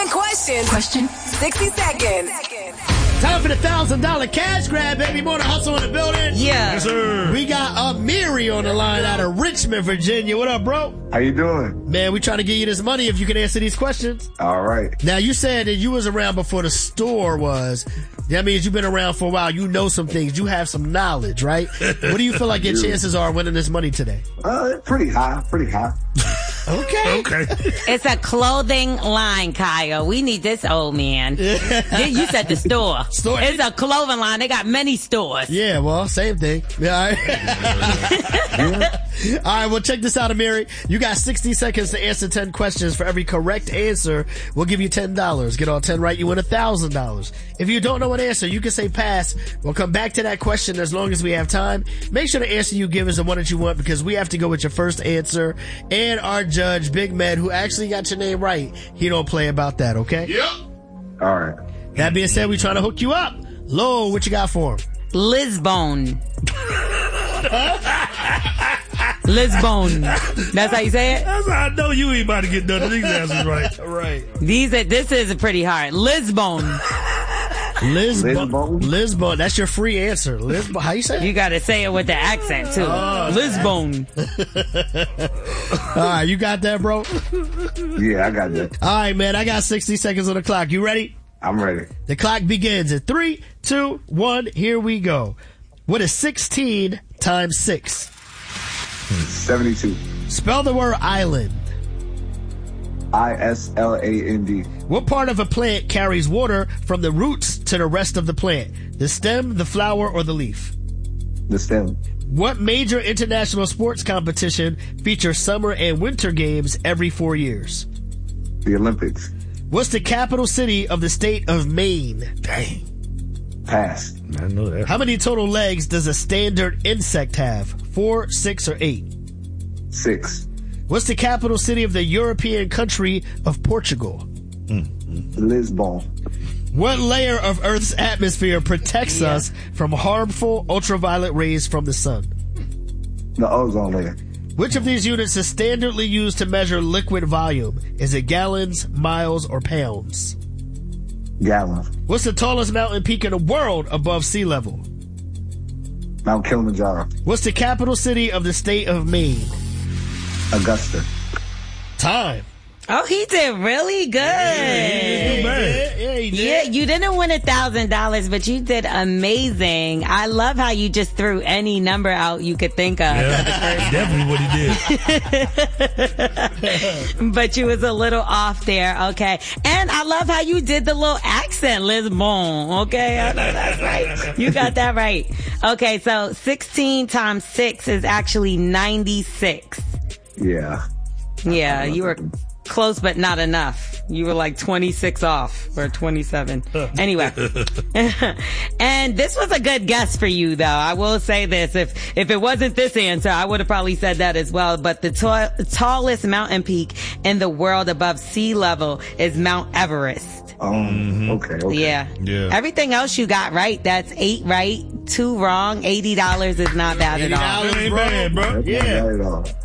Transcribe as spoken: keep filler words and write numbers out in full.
ten questions. Question. sixty seconds. Time for the thousand dollar cash grab, baby. More to hustle in the building. Yeah. Yes, sir. We got Amiri on the line out of Richmond, Virginia. What up, bro? How you doing? Man, we trying to get you this money if you can answer these questions. All right. Now, you said that you was around before the store was. That means you've been around for a while. You know some things. You have some knowledge, right? What do you feel like your chances are winning this money today? Uh, pretty high. Pretty high. Okay. Okay. It's a clothing line, Kyle. We need this old man. You said the store. Store. It's a clothing line. They got many stores. Yeah, well, same thing. Yeah, all right. All right, well, check this out, Amiri. You got sixty seconds to answer ten questions. For every correct answer, we'll give you ten dollars. Get all ten right, you win one thousand dollars. If you don't know an answer, you can say pass. We'll come back to that question as long as we have time. Make sure the answer you give is the one that you want, because we have to go with your first answer. And our judge, Big Med, who actually got your name right, he don't play about that, okay? Yep. All right. That being said, we trying to hook you up. Lo, what you got for him? Lisbon. Lisbon. That's how you say it? That's how I know you ain't about to get none of these answers right. Right. These are, this is pretty hard. Lisbon. Lisbon. Lisbon. Lisbon. That's your free answer. Lisbon. How you say it? You gotta say it with the accent too. Oh, Lisbon. All right, you got that, bro? Yeah, I got that. All right, man. I got sixty seconds on the clock. You ready? I'm ready. The clock begins in three, two, one. Here we go. What is sixteen times six? seventy-two. Spell the word island. I S L A N D. What part of a plant carries water from the roots to the rest of the plant? The stem, the flower, or the leaf? The stem. What major international sports competition features summer and winter games every four years? The Olympics. What's the capital city of the state of Maine? Dang. Pass. I know that. How many total legs does a standard insect have? Four, six, or eight? Six. What's the capital city of the European country of Portugal? Lisbon. What layer of Earth's atmosphere protects Yeah. us from harmful ultraviolet rays from the sun? The ozone layer. Which of these units is standardly used to measure liquid volume? Is it gallons, miles, or pounds? Gallon. What's the tallest mountain peak in the world above sea level? Mount Kilimanjaro. What's the capital city of the state of Maine? Augusta. Time. Oh, he did really good. Yeah, bad. yeah, he did. Yeah, you didn't win a thousand dollars, but you did amazing. I love how you just threw any number out you could think of. Yeah, definitely what he did. But you was a little off there, okay. And I love how you did the little accent, Lisbon, okay. I know that's right. You got that right. Okay, so sixteen times six is actually ninety-six. Yeah. Yeah, you were close, but not enough. You were like twenty-six off or twenty-seven. Anyway. And this was a good guess for you, though. I will say this. If, if it wasn't this answer, I would have probably said that as well. But the ta- tallest mountain peak in the world above sea level is Mount Everest. Um, okay, okay. Yeah. Yeah. Everything else you got right. That's eight right, two wrong. eighty dollars is not bad at all. eighty dollars, That ain't bad, bro. That's not Yeah. bad at all.